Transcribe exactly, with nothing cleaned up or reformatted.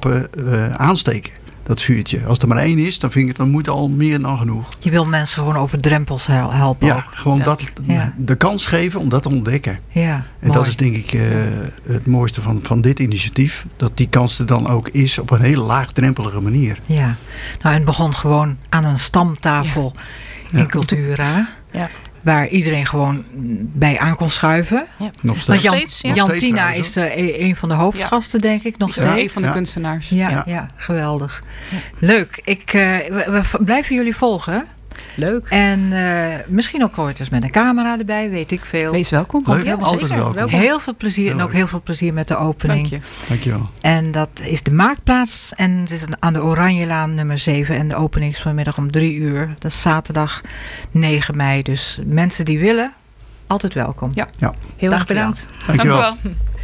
stappen uh, aansteken. Dat vuurtje. Als er maar één is, dan vind ik het, dan moet al meer dan genoeg. Je wil mensen gewoon over drempels helpen. Ja, ook. gewoon dat, ja. de kans geven om dat te ontdekken. Ja, en mooi. dat is denk ik uh, het mooiste van, van dit initiatief. Dat die kans er dan ook is op een hele laagdrempelige manier. Ja, nou en het begon gewoon aan een stamtafel ja. in ja. Cultura. Ja. Waar iedereen gewoon bij aan kon schuiven. Ja. Nog steeds. Want Jan, steeds, ja. Jan Tina is de, een van de hoofdgasten, ja. denk ik, nog steeds. Een van de ja. kunstenaars. Ja, ja. ja geweldig. Ja. Leuk. Ik, uh, we, we blijven jullie volgen. Leuk. En uh, misschien ook ooit eens met een camera erbij, weet ik veel. Wees welkom. Leuk, heel, altijd welkom. welkom. Heel veel plezier en ook heel veel plezier met de opening. Dank je. Dankjewel. En dat is de Maakplaats en het is aan de Oranjelaan nummer zeven en de opening is vanmiddag om drie uur. Dat is zaterdag negen mei. Dus mensen die willen, altijd welkom. Ja. ja. Heel erg bedankt. Dankjewel. Dank u wel.